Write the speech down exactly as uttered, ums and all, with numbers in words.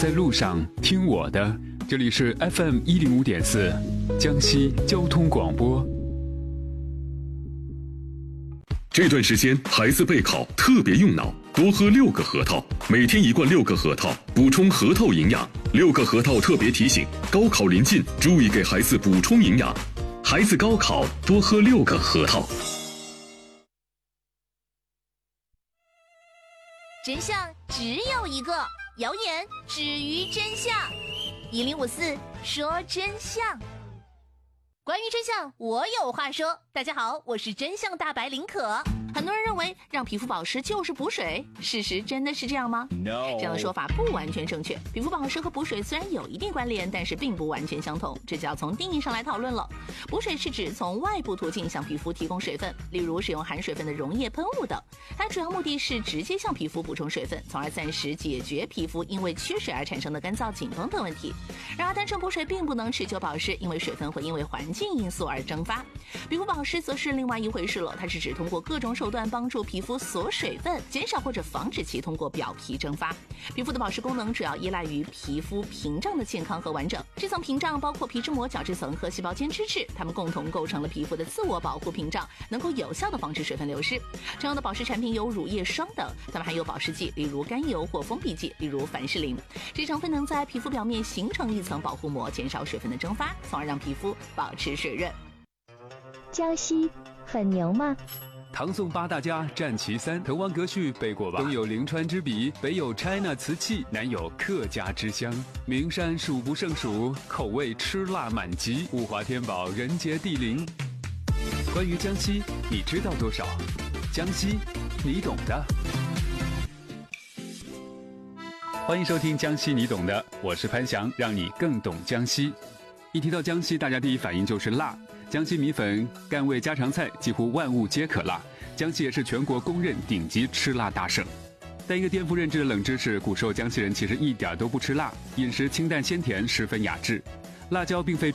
在路上听我的，这里是 F M 一零五点四，江西交通广播。 这段时间孩子备考特别用脑，多喝六个核桃，每天一罐六个核桃，补充核桃营养。六个核桃特别提醒：高考临近，注意给孩子补充营养。孩子高考多喝六个核桃。 真相只有一个，谣言止于真相。一零五四说真相。关于真相，我有话说。大家好，我是真相大白林可。很多人认为让皮肤保湿就是补水，事实真的是这样吗 ？No， 这样的说法不完全正确。皮肤保湿和补水虽然有一定关联，但是并不完全相同，这就要从定义上来讨论了。补水是指从外部途径向皮肤提供水分，例如使用含水分的溶液、喷雾等。它主要目的是直接向皮肤补充水分，从而暂时解决皮肤因为缺水而产生的干燥、紧绷等问题。然而，单纯补水并不能持久保湿，因为水分会因为环境因素而蒸发。皮肤保湿则是另外一回事了，它是指通过各种手段帮助皮肤锁水分，减少或者防止其通过表皮蒸发。皮肤的保湿功能主要依赖于皮肤屏障的健康和完整。这层屏障包括皮脂膜、角质层和细胞间脂质，它们共同构成了皮肤的自我保护屏障，能够有效地防止水分流失。常用的保湿产品有乳液、霜等，它们还有保湿剂，例如甘油或封闭剂，例如凡士林。这成分能在皮肤表面形成一层保护膜，减少水分的蒸发，从而让皮肤保持水润。 江西很牛吗？ 唐宋八大家占其三，滕王阁序背过吧？东有临川之笔，北有 China 瓷器，南有客家之乡。名山数不胜数，口味吃辣满级，物华天宝，人杰地灵。关于江西，你知道多少？江西，你懂的。欢迎收听江西你懂的，我是潘翔，让你更懂江西。一提到江西，大家第一反应就是辣。江西米粉、赣味家常菜几乎万物皆可辣，江西也是全国公认顶级吃辣大省。但一个颠覆认知的冷知识，古时候江西人其实一点都不吃辣，饮食清淡鲜甜，十分雅致。辣椒并非